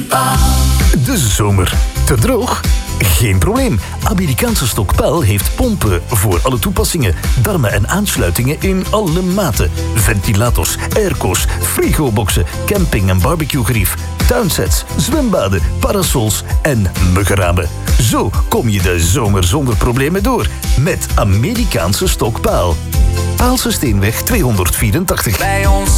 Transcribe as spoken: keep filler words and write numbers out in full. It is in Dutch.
Paal. De zomer. Te droog? Geen probleem. Amerikaanse Stokpaal heeft pompen voor alle toepassingen. Darmen en aansluitingen in alle maten. Ventilators, airco's, frigoboxen, camping- en barbecuegerief, tuinsets, zwembaden, parasols en muggenramen. Zo kom je de zomer zonder problemen door. Met Amerikaanse Stokpaal. Paalse Steenweg tweehonderdvierentachtig. Bij ons